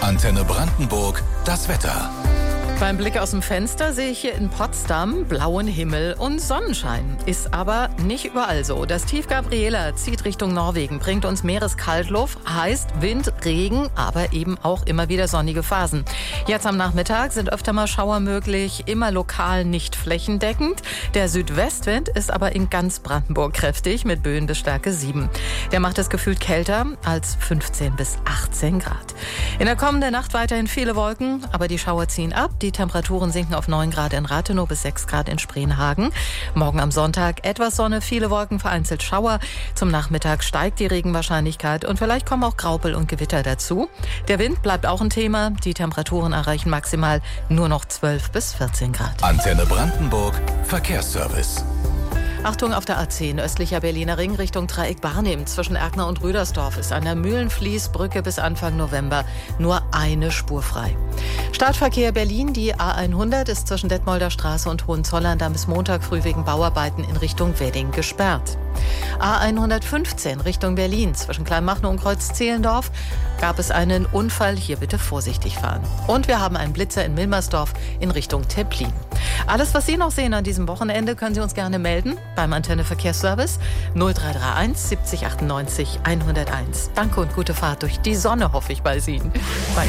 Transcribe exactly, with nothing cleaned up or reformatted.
Antenne Brandenburg, das Wetter. Beim Blick aus dem Fenster sehe ich hier in Potsdam blauen Himmel und Sonnenschein. Ist aber nicht überall so. Das Tief Gabriela zieht Richtung Norwegen, bringt uns Meereskaltluft, heißt Wind, Regen, aber eben auch immer wieder sonnige Phasen. Jetzt am Nachmittag sind öfter mal Schauer möglich, immer lokal nicht flächendeckend. Der Südwestwind ist aber in ganz Brandenburg kräftig mit Böen bis Stärke sieben. Der macht es gefühlt kälter als fünfzehn bis achtzehn Grad. In der kommenden Nacht weiterhin viele Wolken, aber die Schauer ziehen ab. Die Temperaturen sinken auf neun Grad in Rathenow bis sechs Grad in Spreenhagen. Morgen am Sonntag etwas Sonne, viele Wolken, vereinzelt Schauer. Zum Nachmittag steigt die Regenwahrscheinlichkeit und vielleicht kommen auch Graupel und Gewitter dazu. Der Wind bleibt auch ein Thema. Die Temperaturen erreichen maximal nur noch zwölf bis vierzehn Grad. Antenne Brandenburg, Verkehrsservice. Achtung auf der A zehn, östlicher Berliner Ring Richtung Dreieck Barnim. Zwischen Erkner und Rüdersdorf ist an der Mühlenfließbrücke bis Anfang November nur eine Spur frei. Startverkehr Berlin, die A hundert ist zwischen Detmolder Straße und Hohenzollern dann bis Montag früh wegen Bauarbeiten in Richtung Wedding gesperrt. A hundertfünfzehn Richtung Berlin, zwischen Kleinmachnow und Kreuz-Zehlendorf gab es einen Unfall, hier bitte vorsichtig fahren. Und wir haben einen Blitzer in Milmersdorf in Richtung Tepplin. Alles, was Sie noch sehen an diesem Wochenende, können Sie uns gerne melden beim Antenne Verkehrsservice null drei drei eins siebzig achtundneunzig hunderteins. Danke und gute Fahrt durch die Sonne, hoffe ich bei Ihnen. Bei